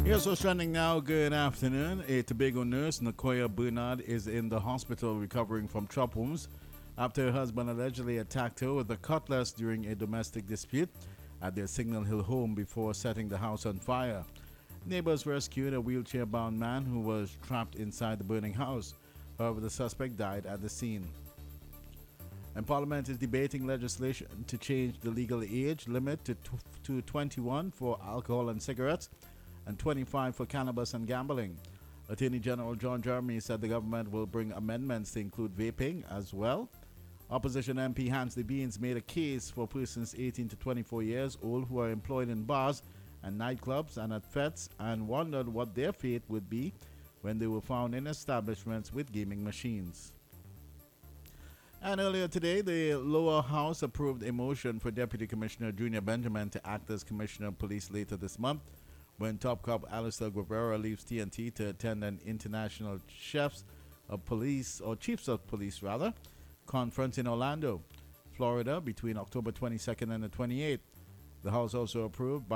Here's what's trending now. Good afternoon. A Tobago nurse, Nakoya Bernard, is in the hospital recovering from chop wounds after her husband allegedly attacked her with a cutlass during a domestic dispute at their Signal Hill home before setting the house on fire. Neighbors rescued a wheelchair-bound man who was trapped inside the burning house. However, the suspect died at the scene. And Parliament is debating legislation to change the legal age limit to 21 for alcohol and cigarettes and 25 for cannabis and gambling. Attorney General John Jeremy said the government will bring amendments to include vaping as well. Opposition MP Hansley Beans made a case for persons 18 to 24 years old who are employed in bars and nightclubs and at fetes and wondered what their fate would be when they were found in establishments with gaming machines. And earlier today, the lower house approved a motion for Deputy Commissioner Junior Benjamin to act as Commissioner of Police later this month when top cop Alistair Guevara leaves TNT to attend an international chiefs of police conference in Orlando, Florida between October 22nd and the 28th. The House also approved